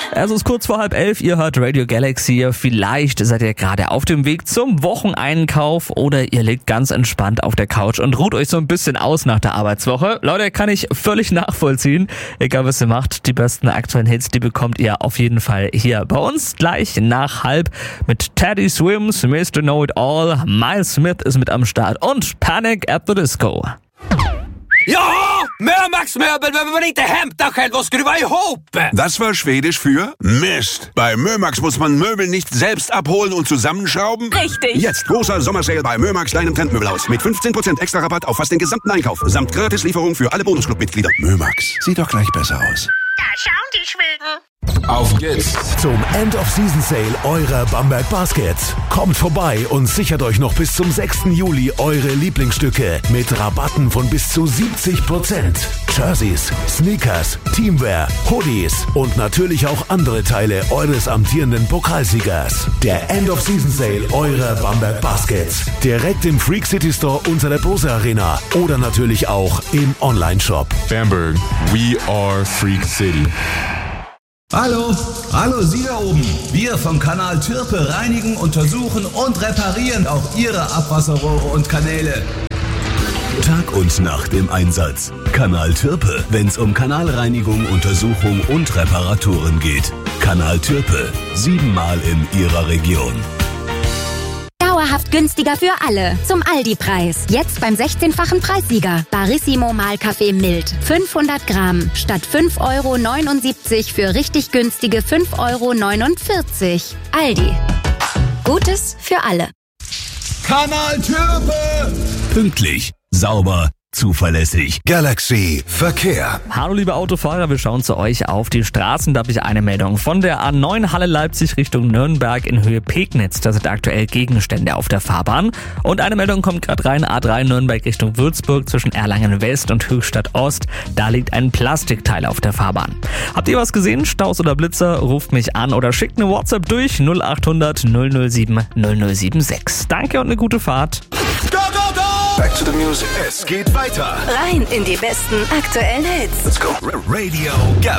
Es ist kurz vor 10:30, ihr hört Radio Galaxy. Vielleicht seid ihr gerade auf dem Weg zum Wocheneinkauf oder ihr liegt ganz entspannt auf der Couch und ruht euch so ein bisschen aus nach der Arbeitswoche. Leute, kann ich völlig nachvollziehen. Egal was ihr macht, die besten aktuellen Hits, die bekommt ihr auf jeden Fall hier bei uns gleich nach 12:30 mit Teddy Swims, Mr. Know It All, Miles Smith ist mit am Start und Panic at the Disco. Ja, Mörmax Möbel behöver man inte hämta själv och skruva ihop. Das war Schwedisch für Mist. Bei Mörmax muss man Möbel nicht selbst abholen und zusammenschrauben. Richtig. Jetzt großer Sommersale bei Mörmax, deinem Trendmöbelhaus. Mit 15% extra Rabatt auf fast den gesamten Einkauf. Samt Gratislieferung für alle Bonusclub-Mitglieder. Mörmax, sieht doch gleich besser aus. Da schauen die Schweden. Auf geht's. Zum End-of-Season-Sale eurer Bamberg Baskets. Kommt vorbei und sichert euch noch bis zum 6. Juli eure Lieblingsstücke mit Rabatten von bis zu 70%. Jerseys, Sneakers, Teamwear, Hoodies und natürlich auch andere Teile eures amtierenden Pokalsiegers. Der End-of-Season-Sale eurer Bamberg Baskets. Direkt im Freak City Store unter der Brose Arena oder natürlich auch im Online-Shop. Bamberg, we are Freak City. Hallo, Sie da oben. Wir vom Kanal Türpe reinigen, untersuchen und reparieren auch Ihre Abwasserrohre und Kanäle. Tag und Nacht im Einsatz. Kanal Türpe, wenn's um Kanalreinigung, Untersuchung und Reparaturen geht. Kanal Türpe, 7-mal in Ihrer Region. Dauerhaft günstiger für alle. Zum Aldi-Preis. Jetzt beim 16-fachen Preissieger. Barissimo Mahlkaffee mild. 500 Gramm. Statt 5,79 € für richtig günstige 5,49 €. Aldi. Gutes für alle. Kanal Türpe! Pünktlich, sauber, zuverlässig. Galaxy Verkehr. Hallo liebe Autofahrer, wir schauen zu euch auf die Straßen. Da habe ich eine Meldung von der A9 Halle Leipzig Richtung Nürnberg in Höhe Pegnitz. Da sind aktuell Gegenstände auf der Fahrbahn. Und eine Meldung kommt gerade rein, A3 Nürnberg Richtung Würzburg zwischen Erlangen West und Höchstadt Ost. Da liegt ein Plastikteil auf der Fahrbahn. Habt ihr was gesehen? Staus oder Blitzer? Ruft mich an oder schickt eine WhatsApp durch 0800 007 0076. Danke und eine gute Fahrt. Go, go, go! Back to the music. Es geht weiter. Rein in die besten aktuellen Hits. Let's go. Radio Galaxy.